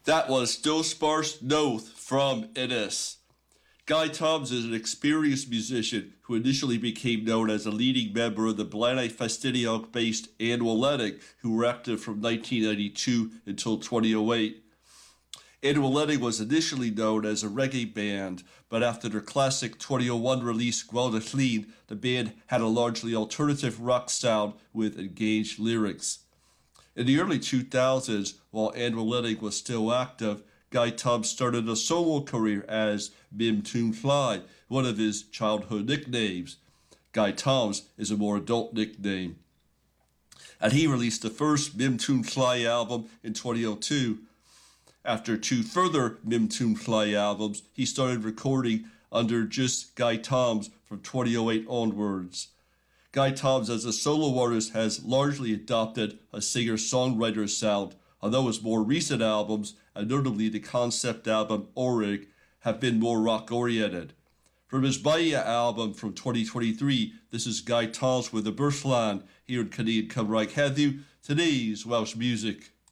That was Still Sparse Noth from Innis. Guy Toms is an experienced musician who initially became known as a leading member of the Blaney Festiniog-based Annual Lennox, who were active from 1992 until 2008. Annual Lennox was initially known as a reggae band, but after their classic 2001 release Gwalda Clean, the band had a largely alternative rock sound with engaged lyrics. In the early 2000s, while Annual Lennox was still active, Guy Toms started a solo career as Mim Toon Fly, one of his childhood nicknames. Guy Toms is a more adult nickname. And he released the first Mim Toon Fly album in 2002. After two further Mim Toon Fly albums, he started recording under just Guy Toms from 2008 onwards. Guy Toms as a solo artist has largely adopted a singer-songwriter sound, although his more recent albums, and notably the concept album Orig, have been more rock-oriented. From his Bahia album from 2023, this is Guy Toms with the Birthland here in Canadian Cymraeg Heddiw, today's Welsh music.